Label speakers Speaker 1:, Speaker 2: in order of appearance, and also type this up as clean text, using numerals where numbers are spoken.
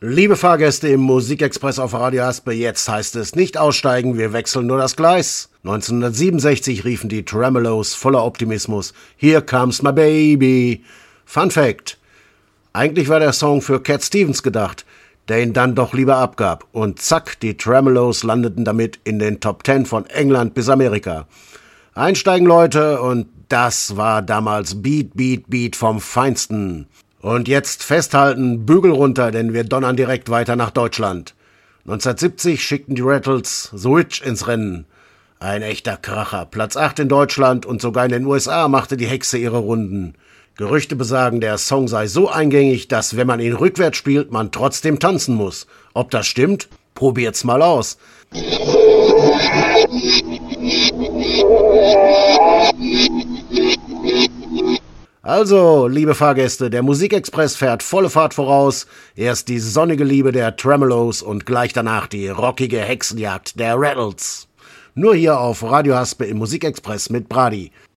Speaker 1: Liebe Fahrgäste im Musikexpress auf Radio Haspe, jetzt heißt es nicht aussteigen, wir wechseln nur das Gleis. 1967 riefen die Tremeloes voller Optimismus, Here Comes My Baby. Fun Fact: Eigentlich war der Song für Cat Stevens gedacht, der ihn dann doch lieber abgab. Und zack, die Tremeloes landeten damit in den Top 10 von England bis Amerika. Einsteigen, Leute, und das war damals Beat, Beat, Beat vom Feinsten. Und jetzt festhalten, Bügel runter, denn wir donnern direkt weiter nach Deutschland. 1970 schickten die Rattles The Witch ins Rennen. Ein echter Kracher. Platz 8 in Deutschland und sogar in den USA machte die Hexe ihre Runden. Gerüchte besagen, der Song sei so eingängig, dass, wenn man ihn rückwärts spielt, man trotzdem tanzen muss. Ob das stimmt? Probiert's mal aus. Also, liebe Fahrgäste, der Musikexpress fährt volle Fahrt voraus. Erst die sonnige Liebe der Tremeloes und gleich danach die rockige Hexenjagd der Rattles. Nur hier auf Radio Haspe im Musikexpress mit Brady.